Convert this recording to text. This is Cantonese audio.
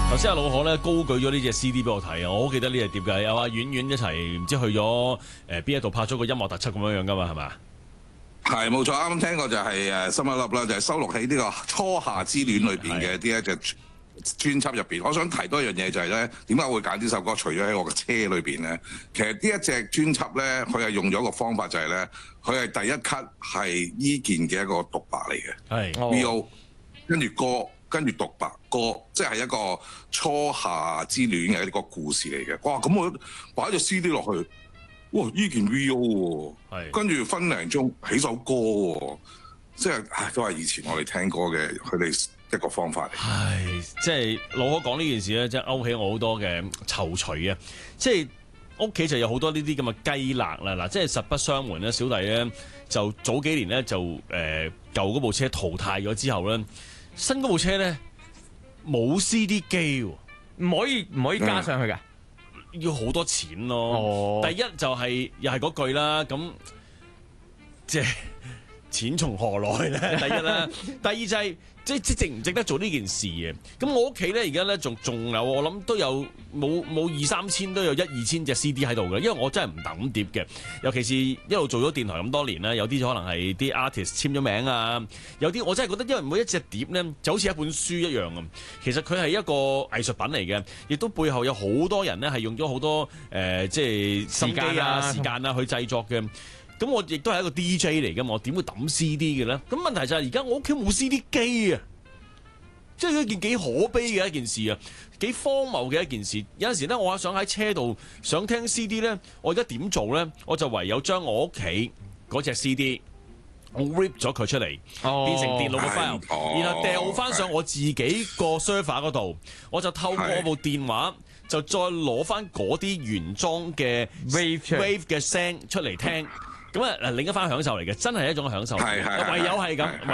頭先阿老可咧高舉咗呢隻 CD 俾我睇啊，我好記得呢隻碟嘅，有阿婉婉一齊唔知去咗邊一度拍咗個音樂特輯咁樣樣噶嘛，係嘛？ 係冇錯，啱啱聽過就係心一粒啦，就係收錄喺呢個初夏之戀裏邊嘅呢一隻專輯入邊。我想提多一樣嘢就係咧，點解我會揀呢首歌？除咗喺我嘅車裏邊咧，其實呢一隻專輯咧，佢係用咗一個方法就係咧，佢係第一 cut 係伊健嘅一個獨白嚟嘅，係 V.O. 跟住歌。跟住獨白歌，即係一個初夏之戀嘅一個故事嚟嘅。哇！咁我擺隻 CD 落去，哇！伊健 V.O. 喎，跟住分零鐘起首歌喎，即係都係以前我哋聽歌嘅佢哋一個方法嚟。 係，即係老可講呢件事咧，即係勾起我好多嘅躊躇啊！即係屋企就有好多呢啲咁嘅雞肋啦。嗱，即係實不相瞞咧，小弟咧就早幾年咧就舊嗰部車淘汰咗之後咧。新嗰部車咧冇 CD 機， 唔可以加上去㗎， 要好多錢咯。第一就係又係嗰句啦，咁即係錢從何來咧？第一啦，第二就係即值唔值得做呢件事嘅。咁我屋企咧而家咧仲有，我諗都有冇2-3千都有1-2千隻 CD 喺度嘅，因為我真係唔抌碟嘅。尤其是一路做咗電台咁多年啦，有啲可能係啲 artist 簽咗名啊，有啲我真係覺得，因為每一隻碟咧就好似一本書一樣啊。其實佢係一個藝術品嚟嘅，亦都背後有好多人咧係用咗好多即係心機啊、時間啊去製作嘅。咁我亦都係一個 DJ 嚟㗎嘛，我點會抌 CD 嘅咧？咁問題就係而家我屋企冇 CD 機啊，即係一件幾可悲嘅一件事啊，幾荒謬嘅一件事。有陣時咧，我想喺車度想聽 CD 咧，我而家點做咧？我就唯有將我屋企嗰隻 CD 我 rip 咗佢出嚟，變成電腦嘅 file，然後掉翻上我自己個 server 嗰度，我就透過我部電話就再攞翻嗰啲原裝嘅 wave 嘅聲出嚟聽。咁啊，另一番享受嚟嘅，真係一種享受，唯有係咁。